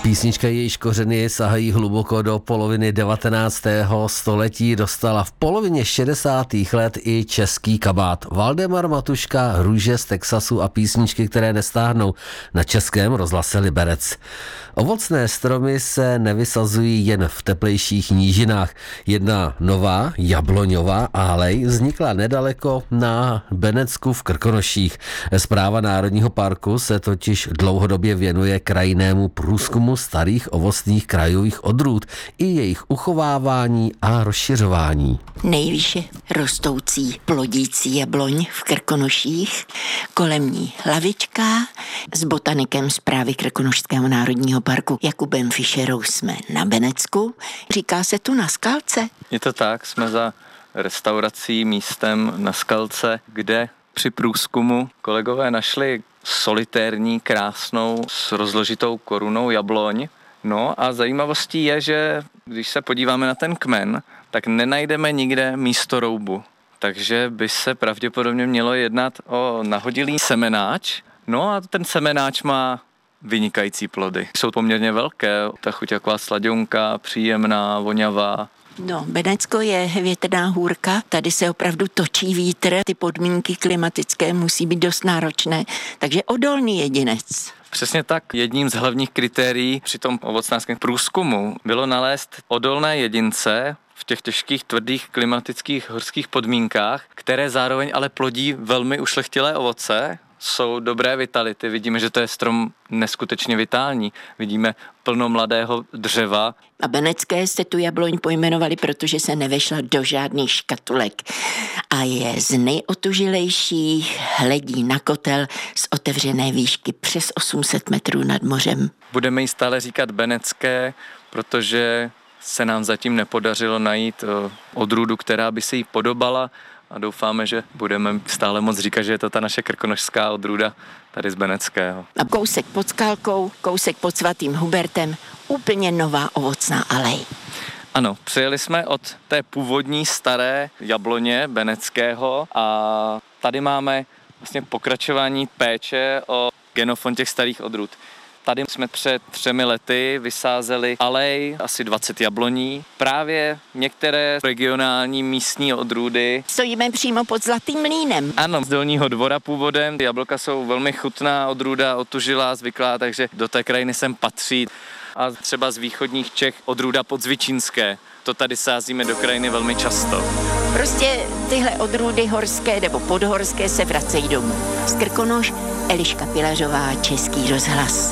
Písnička, jejíž kořeny sahají hluboko do poloviny 19. století, dostala v polovině 60. let i český kabát. Valdemar Matuška, Růže z Texasu a písničky, které nestáhnou, na Českém rozhlase Liberec. Ovocné stromy se nevysazují jen v teplejších nížinách. Jedna nová jabloňová alej vznikla nedaleko na Benecku v Krkonoších. Správa Národního parku se totiž dlouhodobě věnuje krajinnému průzkumu starých ovocných krajových odrůd i jejich uchovávání a rozšiřování. Nejvýše rostoucí plodící jabloň v Krkonoších, kolem ní lavička, s botanikem Správy Krkonošského národního parku Jakubem Fišerou jsme na Benecku. Říká se tu na Skalce. Je to tak, jsme za restaurací místem na Skalce, kde při průzkumu kolegové našli solitérní, krásnou, s rozložitou korunou jabloň. No a zajímavostí je, že když se podíváme na ten kmen, tak nenajdeme nikde místoroubu. Takže by se pravděpodobně mělo jednat o nahodilý semenáč. No a ten semenáč má vynikající plody. Jsou poměrně velké, ta chuť taková sladěnka, příjemná, vonavá. No, Benecko je větrná hůrka, tady se opravdu točí vítr, ty podmínky klimatické musí být dost náročné, takže odolný jedinec. Přesně tak. Jedním z hlavních kritérií při tom ovocnářském průzkumu bylo nalézt odolné jedince v těch těžkých, tvrdých klimatických horských podmínkách, které zároveň ale plodí velmi ušlechtilé ovoce, jsou dobré vitality. Vidíme, že to je strom neskutečně vitální. Vidíme plno mladého dřeva. A benecké jste tu jabloň pojmenovali, protože se nevešla do žádných škatulek. A je z nejotužilejších, hledí na kotel z otevřené výšky přes 800 metrů nad mořem. Budeme jí stále říkat benecké, protože se nám zatím nepodařilo najít odrůdu, která by se jí podobala. A doufáme, že budeme stále moc říkat, že je to ta naše krkonošská odrůda tady z Beneckého. A kousek pod Skalkou, kousek pod Svatým Hubertem, úplně nová ovocná alej. Ano, přijeli jsme od té původní staré jabloně Beneckého a tady máme vlastně pokračování péče o genofond těch starých odrůd. Tady jsme před 3 lety vysázeli alej, asi 20 jabloní, právě některé regionální místní odrůdy. Stojíme přímo pod Zlatým mlýnem. Ano, z Dolního Dvora původem. Jablka jsou velmi chutná odrůda, otužilá, zvyklá, takže do té krajiny sem patří. A třeba z východních Čech odrůda podzvičínské. To tady sázíme do krajiny velmi často. Prostě tyhle odrůdy horské nebo podhorské se vracejí domů. Z Krkonoš, Eliška Pilařová, Český rozhlas.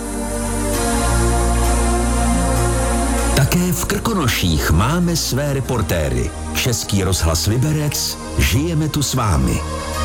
Také v Krkonoších máme své reportéry. Český rozhlas Liberec, žijeme tu s vámi.